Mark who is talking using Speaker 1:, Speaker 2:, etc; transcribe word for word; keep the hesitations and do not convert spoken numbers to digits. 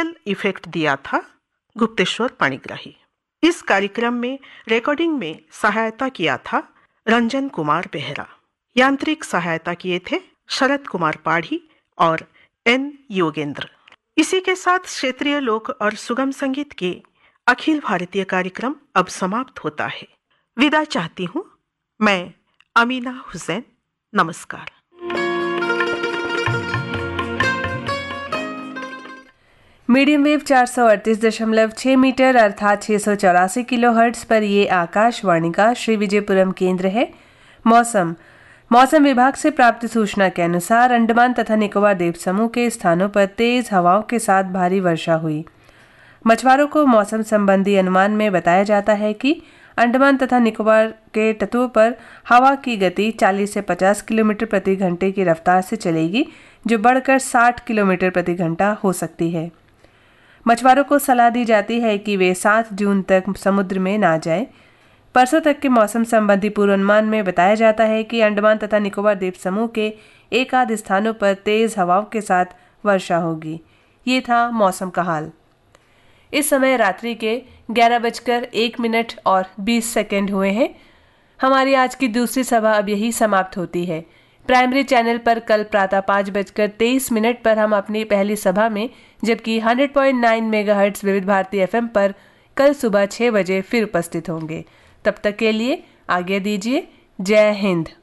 Speaker 1: Special effect दिया था गुप्तेश्वर पाणिग्राही। इस कार्यक्रम में रिकॉर्डिंग में सहायता किया था रंजन कुमार बेहरा। यांत्रिक सहायता किए थे शरद कुमार पाढ़ी और एन योगेंद्र। इसी के साथ क्षेत्रीय लोक और सुगम संगीत के अखिल भारतीय कार्यक्रम अब समाप्त होता है। विदा चाहती हूँ मैं अमीना हुसैन। नमस्कार।
Speaker 2: मीडियम वेव चार सौ अड़तीस दशमलव छह मीटर अर्थात छह सौ चौरासी किलो हर्ट्ज पर ये आकाशवाणी का श्री विजयपुरम केंद्र है। मौसम मौसम विभाग से प्राप्त सूचना के अनुसार अंडमान तथा निकोबार द्वीप समूह के स्थानों पर तेज हवाओं के साथ भारी वर्षा हुई। मछुआरों को मौसम संबंधी अनुमान में बताया जाता है कि अंडमान तथा निकोबार के तटों पर हवा की गति चालीस से पचास किलोमीटर प्रति घंटे की रफ्तार से चलेगी, जो बढ़कर साठ किलोमीटर प्रति घंटा हो सकती है। मछुआरों को सलाह दी जाती है कि वे सात जून तक समुद्र में ना जाएं। परसों तक के मौसम संबंधी पूर्वानुमान में बताया जाता है कि अंडमान तथा निकोबार द्वीप समूह के एक आध स्थानों पर तेज हवाओं के साथ वर्षा होगी। ये था मौसम का हाल। इस समय रात्रि के ग्यारह बजकर एक मिनट और बीस सेकेंड हुए हैं। हमारी आज की दूसरी सभा अब यही समाप्त होती है। प्राइमरी चैनल पर कल प्रातः पाँच बजकर तेईस मिनट पर हम अपनी पहली सभा में, जबकि सौ पॉइंट नौ मेगाहर्ट्ज विविध भारती एफएम पर कल सुबह छह बजे फिर उपस्थित होंगे। तब तक के लिए आज्ञा दीजिए। जय हिंद।